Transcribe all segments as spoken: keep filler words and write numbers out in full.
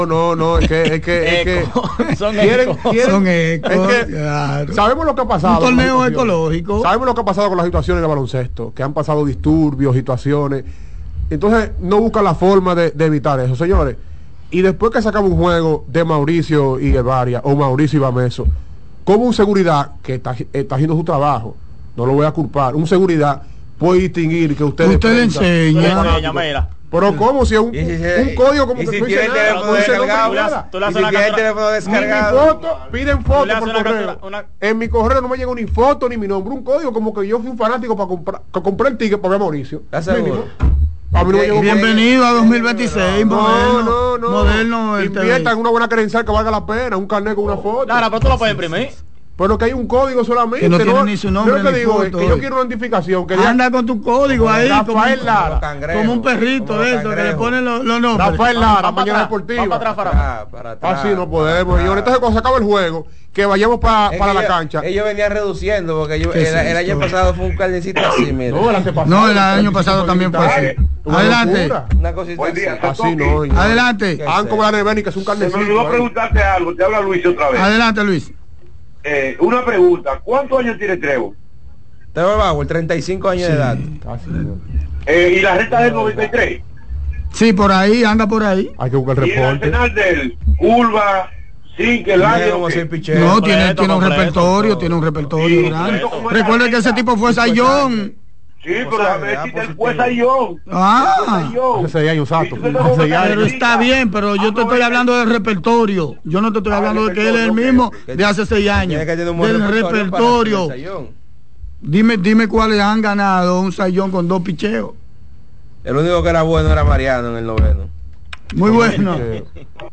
No, no, es que, es que, es que son quieren, ecos. quieren, Son ecos, es que claro. Sabemos lo que ha pasado. Un torneo con las ecológico. Sabemos lo que ha pasado con las situaciones de baloncesto, que han pasado disturbios, situaciones. Entonces, no buscan la forma de, de evitar eso, señores. Y después que sacamos un juego de Mauricio y Evaria, o Mauricio y Bameso, como un seguridad que está, está haciendo su trabajo, no lo voy a culpar, un seguridad puede distinguir que ustedes usted le enseña. Mira. Pero ¿cómo? Si es un, Y si, un código como y que si no tiene dice el nada, teléfono no dice descargado, nada. tú le y haces si una tiene el captura- teléfono Ni mi descargado, foto, piden foto le haces por una correo. captura, una- En mi correo no me llegó ni foto ni mi nombre, un código como que yo fui un fanático para comprar, que compré el ticket para ver a Mauricio. ¿Estás seguro? Mínimo. A mí no me llegó. Bienvenido a dos mil veintiséis, No, moderno, no, no. moderno. el Inviertan T V. en una buena credencial que valga la pena, un carnet con una foto. Claro, pero tú lo puedes imprimir. Pero que hay un código solamente. Que no tiene ni su nombre Yo lo que ni digo es foto, que yo eh. quiero una identificación. Que diga Anda con tu código ahí, como, Rafael un- Lara. cangrejos, como un perrito como de los eso, que le cangrejos. ponen los, los nombres. Rafael Lara, Va para mañana atrás, deportiva. va para atrás, para Para, para atrás, Así no podemos, para señor. atrás. Entonces, cuando se acaba el juego, que vayamos pa- Es para que la ellos- cancha. Ellos venían reduciendo porque ellos, ¿Qué el, es el año esto? pasado fue un carnecito así, mira. No, el antepasado. No, el año pasado también fue así. Una Adelante. locura. Una cosita Buen día, así. Así no. señor. Adelante. Han como la nevera, que es un Se me olvidó carnecito. ahí. preguntarte algo, te habla Luis otra vez. Adelante, Luis. Eh, una pregunta, ¿cuántos años tiene Trevo? Trevor Bauer, treinta y cinco años de edad. Casi, señor. Eh, ¿Y la reta del noventa y tres? Sí, por ahí, anda por ahí. Hay que buscar el ¿Y el reporte. arsenal del Urba, sí, que el Tiene año? como que- seis picheos. No, completo, tiene, tiene un completo, repertorio, todo. tiene un repertorio Sí, grande. completo. Recuerde que ese tipo fue Sayón. Sí, pero déjame ya, decirte, él positivo. fue Sayón. Ah. Hace seis años, exacto. Y tú te Hace seis tomas Pero años. está bien, pero yo te estoy hablando del repertorio. Yo no te estoy Ah, hablando de que él es el repertorio, mismo ok, de hace seis años. Tiene que tener un buen Del repertorio para repertorio. hacer el sayón. Dime, dime cuáles han ganado un Sayón con dos picheos. El único que era bueno era Mariano en el noveno. Muy bueno. Eh,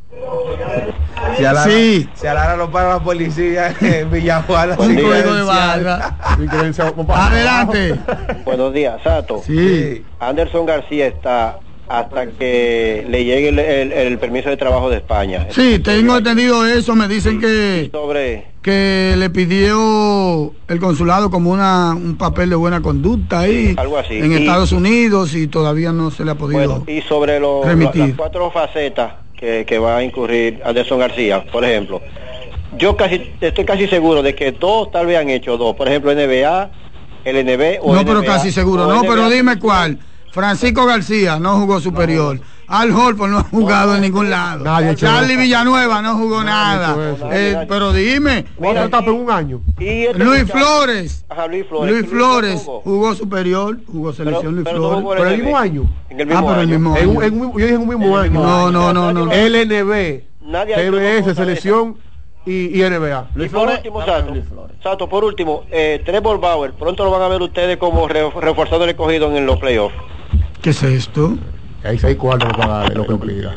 Si a Lara, Sí. si a Lara lo para la policía en Villajuana, Un sin código de credencial. barra. mi creencia, vamos para Adelante. Buenos días, Sato. Sí. Anderson García está hasta que le llegue el, el- el permiso de trabajo de España. Sí, tengo entendido eso. Me dicen que, Sobre que le pidió el consulado como una un papel de buena conducta ahí Algo así. en Y- Estados Unidos y todavía no se le ha podido. bueno, y sobre lo- remitir. lo- las cuatro facetas que, que va a incurrir Anderson García, por ejemplo. Yo casi estoy casi seguro de que dos tal vez han hecho dos, por ejemplo N B A, el N B o No, N B A, pero casi seguro. o No, N B A. pero dime cuál. Francisco García no jugó superior. Al Holford no ha jugado en ningún lado. Nadie ha hecho Charlie eso. Villanueva no jugó Nadie ha nada. hecho eso. Eh, pero dime, ¿Cuánto etapa en un año? Y este Luis muchacho- Flores. Ajá, Luis Flores. Luis ¿Quién Flores jugó? jugó superior, jugó selección Luis pero no jugó Flores. en Pero el mismo año. En el Ah, mismo pero el año. mismo En un- año. en un- yo dije en un mismo año. No, no, no, no. L N B, Nadie ha hecho T B dos S, cosas de selección y, y N B A. Y Luis por Flores, último, dame Sato, Luis Flores. Sato, por último, eh, Trevor Bauer, pronto lo van a ver ustedes como re- reforzado el escogido en los playoffs. ¿Qué es esto? Hay seis cuartos para pagarle lo que pida.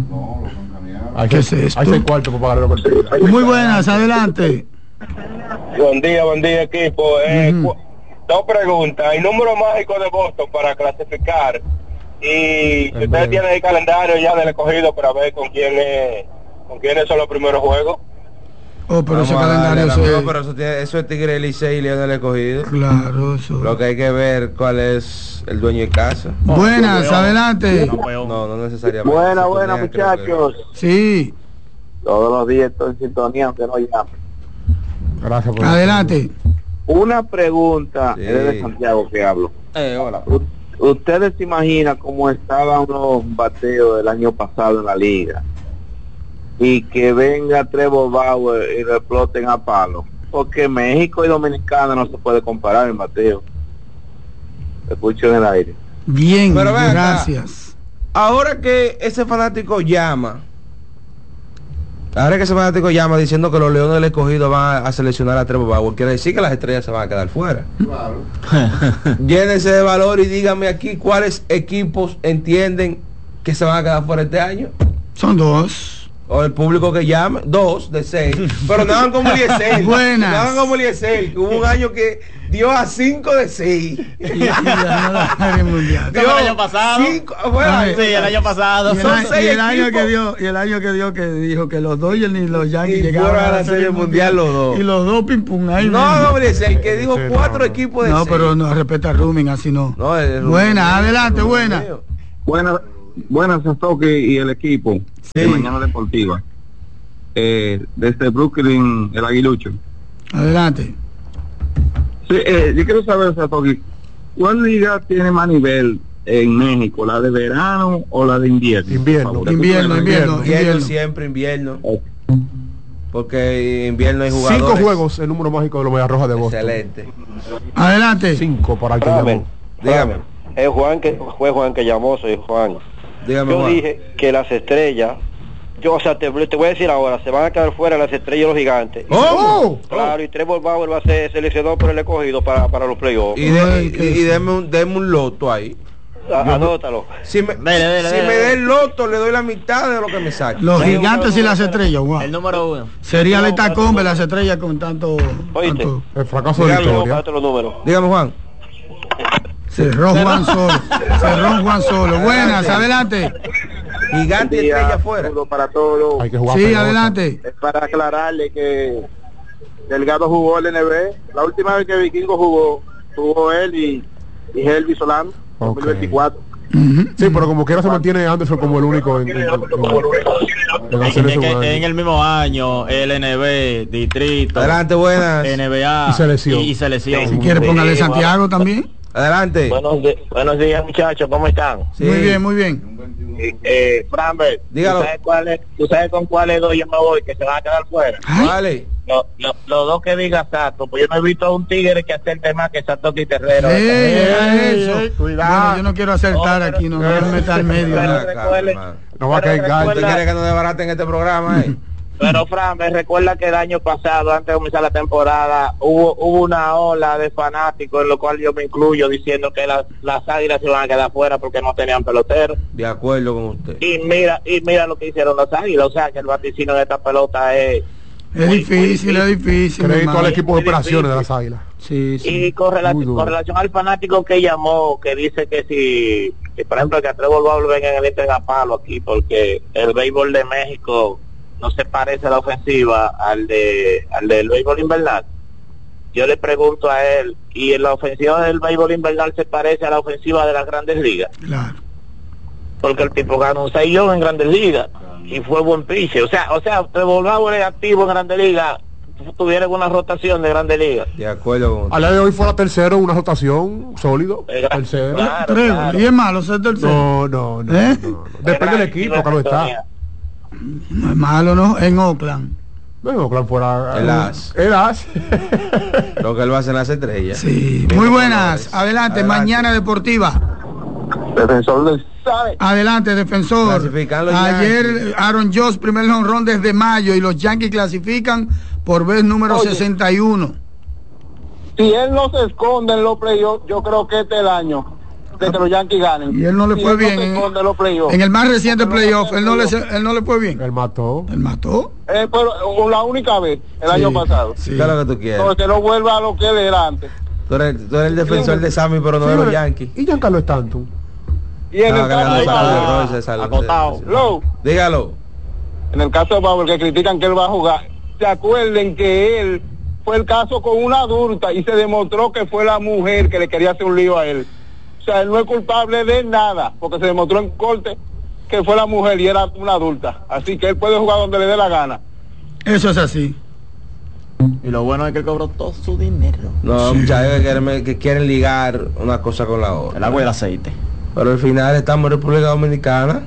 Hay ¿Qué seis- es esto? Hay seis cuartos para pagarle lo que pida. Muy buenas, adelante. Buen día, buen día equipo. Eh, Ujú. cu- dos preguntas. El número mágico de Boston para clasificar. Y si ustedes tienen el calendario ya del escogido para ver con quién es, con quiénes son los primeros juegos. Oh, pero ese Vamos a darle calendario la se... mano, pero eso, tiene- eso es Tigre, Licey y León del Escogido. Claro, eso. Lo que hay que ver cuál es el dueño de casa. Buenas, adelante. Campeón. No, no necesariamente. Buena, Se buena, tenía, creo que- muchachos. Sí, Todos los días estoy en sintonía, aunque no llame. Gracias por adelante. Una pregunta, Sí. es de Santiago que hablo. Eh, hola. U- ¿Ustedes se imaginan cómo estaban los bateos del año pasado en la liga? Y que venga Trevor Bauer y lo exploten a palo. Porque México y Dominicana no se puede comparar en bateo. Escucho en el aire. Bien, Pero ven acá. gracias. Ahora que ese fanático llama, ahora que ese fanático llama diciendo que los Leones del Escogido van a seleccionar a Trevor Bauer, quiere decir que las estrellas se van a quedar fuera. Llénese de valor y dígame aquí cuáles equipos entienden que se van a quedar fuera este año. Son dos. O el público que llame, dos de seis. Pero no hagan como Eliezer. Buenas. No hagan como Eliezer, que hubo un año que dio a cinco de seis. Y, y ganó la Serie Mundial. Como el año pasado. Cinco, bueno, Ay, Sí, el año pasado. Y el, Son año- seis y el año equipos. que dio y el año que dio que dijo que los Dodgers ni los Yankees Y llegaban fueron a la Serie Mundial los dos. y los dos pim pum ahí no mismo. hagan como Eliezer, que dijo Sí, no, cuatro no. equipos de No, seis. pero no respeta a Rumin, así no. No, el- Buena, el- adelante, el- buena. Buenas Buenas, Sotoki y el equipo de Mañana Deportiva. Eh, desde Brooklyn, el Aguilucho. Adelante. Sí, eh, yo quiero saber, Sotoki, ¿cuál liga tiene más nivel en México? ¿La de verano o la de invierno? Invierno. Por favor. Invierno, invierno, Invierno invierno. siempre, invierno. Porque invierno hay jugadores. Cinco juegos, el número mágico de los Medias Rojas de Boston. Excelente. Adelante. Cinco para el que Dígame, llamó. Dígame. Es Juan que fue Juan que llamó, soy Juan. Dígame, Yo Juan. dije que las estrellas, yo, o sea, te, te voy a decir ahora, se van a quedar fuera las estrellas y los gigantes. ¿Cómo? Claro, y Trevor Bauer va a ser seleccionado por el escogido para, para los playoffs. Y, de, Ay, y, qué y sí. deme, un, deme un loto ahí. A- Anótalo. Si me, Dele, dele, si dele, me dele. dé el loto, le doy la mitad de lo que me saque. Los gigantes y las estrellas, wow. El número uno. Sería de Tacombe las estrellas con tanto... Oíste. tanto- El fracaso de la Dígame, historia. Pásate los números. Dígame, Juan. Cerró Juan Solo. Cerró Juan Solo. Buenas, adelante. Gigante y estrella afuera. Saludos para todos. Hay que jugar Sí, pelota. adelante. Es para aclararle que Delgado jugó el N B. La última vez que Vikingo jugó, jugó él y, y Helvi Solano, Ok. dos mil veinticuatro. Ujú. Sí, pero como quiera se mantiene Anderson como el único en, en, en- en Es hacer que eso un año. en el mismo año, L N B, Distrito, Adelante, buenas. N B A Y selección. y, y selección. Si quiere, póngale Santiago también. Adelante. Buenos, di- buenos días, muchachos, ¿cómo están? Sí. Muy bien, muy bien. Eh, eh, Framber, Dígalo. ¿tú sabes, cuál es, ¿tú sabes con cuáles dos yo me voy que se van a quedar fuera? Ay, Vale. Lo- lo- Los dos que diga Sato, pues yo no he visto a un tigre que acerte más que Sato y Terrero. ey, Ey, eso. ey, cuidado. Bueno, yo no quiero acertar aquí, no me voy a meter al medio. Pero ¿no? recuerde- No va a caer pero gallo. ¿Usted recuerda- quiere que nos desbaraten este programa? Eh? Pero Fran, me recuerda que el año pasado, antes de comenzar la temporada, hubo, hubo una ola de fanáticos, en lo cual yo me incluyo, diciendo que las, las águilas se iban a quedar fuera porque no tenían peloteros. De acuerdo con usted. Y mira, y mira lo que hicieron las águilas, o sea que el vaticino de esta pelota es... Es difícil, es difícil. mi Crédito al hermano. equipo de Muy operaciones de difícil. las Águilas. Sí, sí. Y con, rela- Muy duro. con relación al fanático que llamó, que dice que si, que por ejemplo, que a Trevor Bauer venga en el Inter a palo aquí, porque el béisbol de México no se parece a la ofensiva al de al del béisbol invernal. Yo le pregunto a él, ¿y en la ofensiva del béisbol invernal se parece a la ofensiva de las grandes ligas? Claro. Porque el tipo ganó un sayón en grandes ligas y fue buen piche. O sea, o sea, Trevor Bauer es activo en grandes ligas, tuvieron una rotación de grandes ligas. De acuerdo con usted. Al día de hoy fuera tercero, una rotación sólido. Eh, Tercero. claro, Trevor, claro. y es malo ser tercero. No, no, no, ¿Eh? no, no. Depende del equipo, claro está. No es malo, ¿no? En Oakland. No, Oakland fuera. El as. El as. Lo que él va a hacer en las estrellas. Sí. Muy buenas. Adelante, Adelante. Mañana Deportiva. Defensor del sabe. Adelante, defensor. Clasifican los Ayer Yankees. Aaron Josh, primer jonrón desde mayo, y los Yankees clasifican por vez número Oye. sesenta y uno. Si él no se esconde en los playoffs, yo creo que este es el año de que los Yankees ganen. Y él no le Si fue él bien. No se en, esconde en los playoffs. en el más reciente playoff, él no le, él no le fue bien. Él mató. Él mató. Eh, pero la única vez, el Sí, año pasado. sí. ¿Qué es lo que tú quieres? Porque no vuelva a lo que él era antes. Tú eres, tú eres el defensor de Sammy, pero no de los Yankees. ¿Y Giancarlo Stanton? Y en No, el que le caso de han dado Bauer, Royce, salud. acotado. Low, Dígalo. en el caso de Bauer, que critican que él va a jugar, se acuerden que él fue el caso con una adulta y se demostró que fue la mujer que le quería hacer un lío a él. O sea, él no es culpable de nada, porque se demostró en corte que fue la mujer y era una adulta. Así que él puede jugar donde le dé la gana. Eso es así. Y lo bueno es que él cobró todo su dinero. No, muchachos que quieren, que quieren ligar una cosa con la otra. El agua y el aceite. Pero al final estamos en República Dominicana,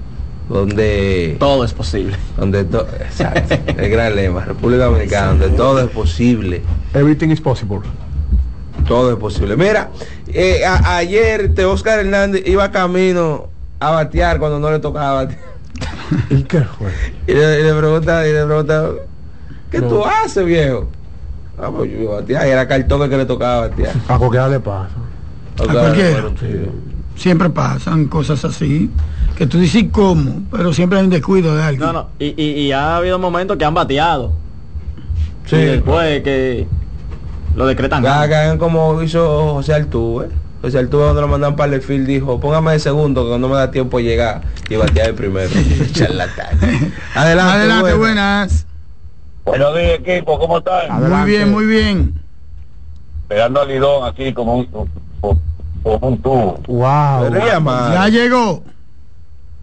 donde Todo es posible. donde to- exacto, el gran lema, República Dominicana, donde todo es posible. Everything is possible. Todo es posible. Mira, eh, a- ayer te Oscar Hernández iba camino a batear cuando no le tocaba batear. ¿Y qué fue? Y le, y le pregunta, y le pregunta, ¿qué No. tú haces, viejo? Ah, pues yo iba a batear, y era Cartón que le tocaba batear. A cualquiera le pasa. Oscar, cualquiera. bueno, sí. Siempre pasan cosas así, que tú dices cómo, pero siempre hay un descuido de alguien. No, no. Y, y, y ha habido momentos que han bateado. Sí. Y después que lo decretan. Que gana. hagan como hizo José Altuve. José Altuve cuando lo mandaron para el field dijo, póngame de segundo que no me da tiempo de llegar y batear de primero. Charlatán. Adelante, Adelante, buena. buenas. Buenos días, equipo, ¿cómo están? Adelante. Muy bien, muy bien. Pegando al lidón aquí como un, como un tubo. Wow. Pero ella, madre. Ya llegó.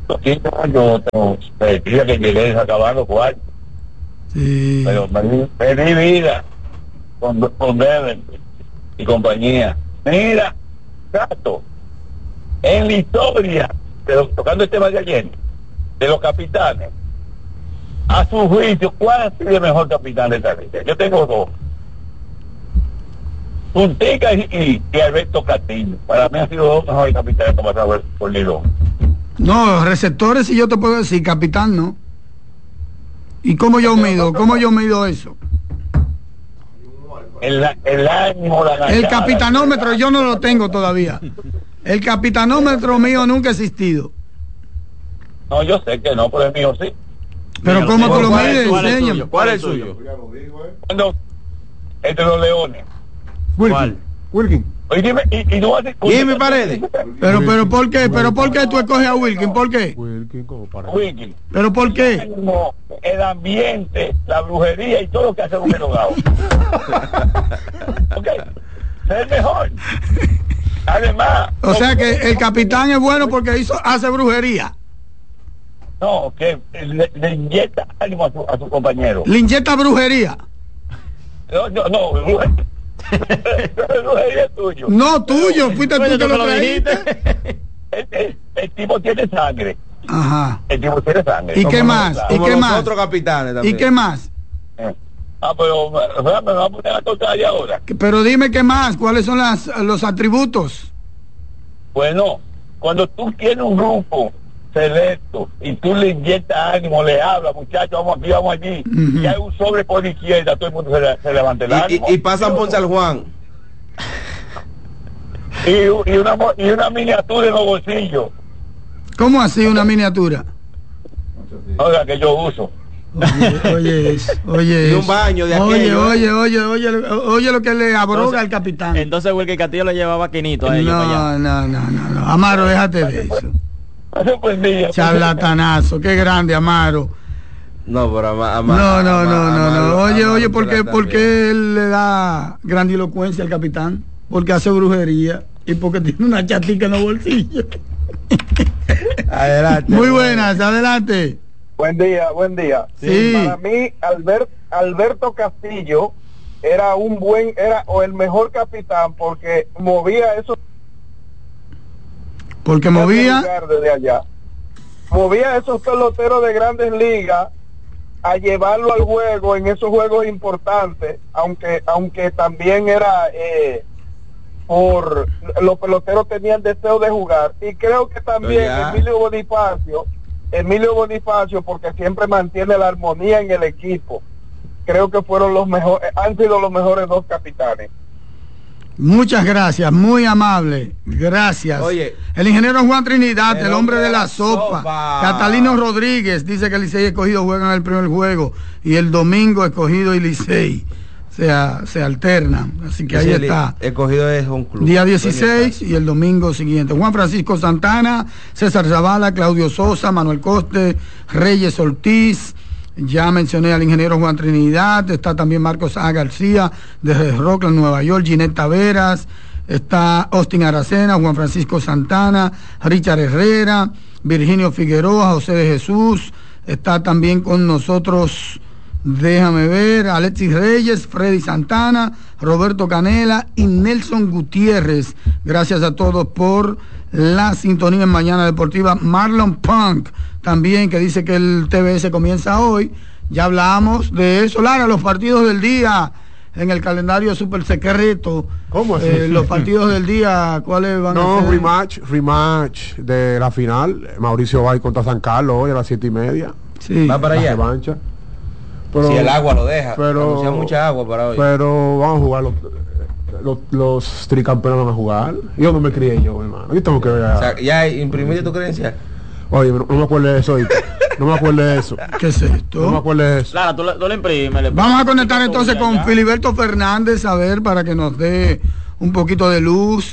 Sí, yo tengo decía que llegué acabando cuarto. Sí. Pero me pedí vida con, con Devin y compañía. Mira, Gato, en la historia, de los, tocando el tema de ayer, de los capitanes, a su juicio, ¿cuál ha sido el mejor capitán de esta liga? Yo tengo dos. Puntica y, y, y Alberto Castillo. Para mí han sido dos mejores capitanes que pasaron por, por Lidón. No, receptores, si yo te puedo decir, capitán, no. ¿Y cómo yo mido? ¿Cómo yo mido eso? El, el ánimo, la El capitanómetro yo no lo tengo todavía. El capitanómetro mío nunca ha existido. No, yo sé que no, pero el mío sí. Pero ¿cómo tú lo mides? ¿Cuál es el Enséñame. suyo? ¿Cuál es el suyo? Cuando, entre los leones. Wilkin. Wilkin. Oye, dime, y, y no hace... Jimmy Paredes. Pero, pero, ¿por qué? ¿Pero por qué tú escoges a Wilkin? ¿Por qué? Wilkin como para. Wilkin. ¿Pero por El qué? ánimo, el ambiente, la brujería y todo lo que hace un enojado. Ok, ser mejor. Además... O sea que el capitán es bueno porque hizo, hace brujería. No, que le, le inyecta ánimo a su, a su compañero. Le inyecta brujería. No, no, no, brujería. Brujería es tuyo. No, tuyo, fuiste tú que lo trajiste. El, el, el tipo tiene sangre. Ajá. El tipo tiene sangre. ¿Y qué más? ¿Y Como qué los más? otros capitanes también. ¿Y qué más? Eh. Ah, pero me, me va a poner a tocar ahí ahora. Pero dime qué más, ¿cuáles son las, los atributos? Bueno, cuando tú tienes un grupo selecto y tú le inyectas ánimo, le hablas, muchachos, vamos aquí, vamos allí, Uh-huh. y hay un sobre por la izquierda, todo el mundo se, le, se levanta el Y, ánimo. y, y pasan por San Juan. Y, y, una, mo- y una miniatura en los bolsillos, ¿Cómo así una miniatura? oiga, que yo uso. Oye, oye, eso, oye, Y un eso. baño de oye, aquello, oye, ¿eh? oye, oye, oye lo que le abroga al capitán. Entonces Wilkie Castillo lo llevaba quinito a ellos para allá. No, no, no, no, no. Amaro, déjate de eso. Me sorprendía. Charlatanazo, qué grande, Amaro. No, pero ama, ama, No, no, ama- no, no, Amaro- no. Oye, Amaro oye, ¿por qué, Plata por bien. qué él le da grandilocuencia al capitán? Porque hace brujería y porque tiene una chatica en los bolsillos. Adelante. Muy buenas, adelante. Buen día, buen día. Sí. Para mí, Albert, Alberto Castillo era un buen, era o el mejor capitán porque movía esos Porque movía. lugar desde allá. Movía a esos peloteros de grandes ligas a llevarlo al juego en esos juegos importantes, aunque aunque también era eh, por los peloteros tenían deseo de jugar, y creo que también Ya. Emilio Bonifacio Emilio Bonifacio porque siempre mantiene la armonía en el equipo. Creo que fueron los mejores, han sido los mejores dos capitanes. Muchas gracias, muy amable. Gracias. Oye. El ingeniero Juan Trinidad, el, El hombre de la sopa. sopa. Catalino Rodríguez dice que el Licey escogido juegan el primer juego y el domingo escogido y Licey. O sea, se alternan. Así que ahí Sí, el está. Escogido es un club. Día dieciséis y el domingo siguiente. Juan Francisco Santana, César Zavala, Claudio Sosa, Manuel Coste, Reyes Ortiz. Ya mencioné al ingeniero Juan Trinidad. Está también Marcos A. García, desde Rockland, Nueva York. Ginette Taveras. Está Austin Aracena, Juan Francisco Santana, Richard Herrera, Virginio Figueroa, José de Jesús. Está también con nosotros, déjame ver, Alexis Reyes, Freddy Santana, Roberto Canela y Nelson Gutiérrez. Gracias a todos por la sintonía en Mañana Deportiva. Marlon Punk también, que dice que el T B S comienza hoy. Ya hablamos de eso. Lara, los partidos del día en el calendario super secreto. ¿Cómo así? Eh, los partidos del día, ¿cuáles van No, a ser? rematch, rematch de la final. Mauricio va contra San Carlos hoy a las siete y media. Sí. Va para La allá. revancha. Pero, Si el agua lo deja. pero, Anuncian mucha agua para hoy. Pero vamos a jugar los, los, los tricampeones van a jugar. Yo no me crié yo, hermano. Yo tengo que ver. a- O sea, ya imprimiste tu creencia. Oye, no, no me acuerdo de eso, ¿oíste? No me acuerdo de eso. ¿Qué es esto? No me acuerdo de eso. Lara, tú, le- tú le imprimes. le- Vamos a conectar entonces con Ya. Filiberto Fernández, a ver, para que nos dé un poquito de luz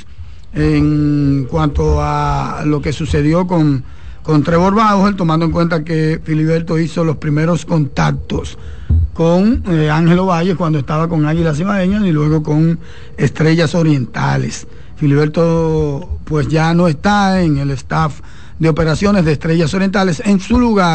en cuanto a lo que sucedió con, con Trevor Bauer, tomando en cuenta que Filiberto hizo los primeros contactos con eh, Ángelo Valle cuando estaba con Águilas Ibaeñas y luego con Estrellas Orientales. Filiberto pues ya no está en el staff de operaciones de Estrellas Orientales. En su lugar